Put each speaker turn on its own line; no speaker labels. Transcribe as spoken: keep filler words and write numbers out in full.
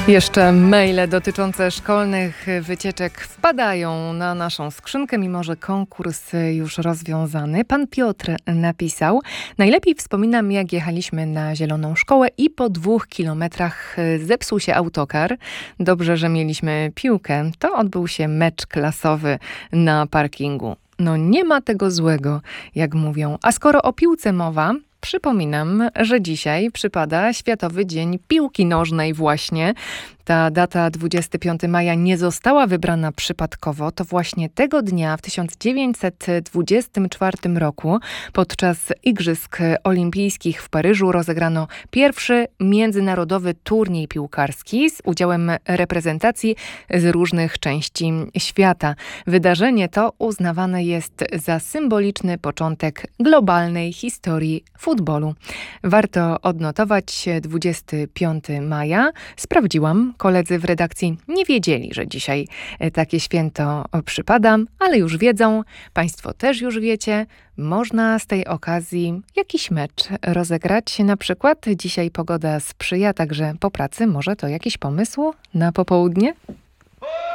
Jeszcze maile dotyczące szkolnych wycieczek wpadają na naszą skrzynkę, mimo że konkurs już rozwiązany. Pan Piotr napisał: najlepiej wspominam, jak jechaliśmy na Zieloną Szkołę i po dwóch kilometrach zepsuł się autokar. Dobrze, że mieliśmy piłkę. To odbył się mecz klasowy na parkingu. No nie ma tego złego, jak mówią. A skoro o piłce mowa, przypominam, że dzisiaj przypada Światowy Dzień Piłki Nożnej właśnie. Ta data dwudziestego piątego maja nie została wybrana przypadkowo. To właśnie tego dnia w tysiąc dziewięćset dwudziestym czwartym roku podczas Igrzysk Olimpijskich w Paryżu rozegrano pierwszy międzynarodowy turniej piłkarski z udziałem reprezentacji z różnych części świata. Wydarzenie to uznawane jest za symboliczny początek globalnej historii futbolu. Warto odnotować dwudziestego piątego maja. Sprawdziłam. Koledzy w redakcji nie wiedzieli, że dzisiaj takie święto przypada, ale już wiedzą, państwo też już wiecie, można z tej okazji jakiś mecz rozegrać. Na przykład dzisiaj pogoda sprzyja, także po pracy może to jakiś pomysł na popołudnie?